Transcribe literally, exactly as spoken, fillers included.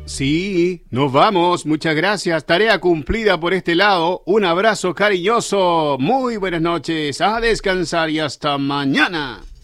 Sí, nos vamos. Muchas gracias. Tarea cumplida por este lado. Un abrazo cariñoso. Muy buenas noches. A descansar y hasta mañana.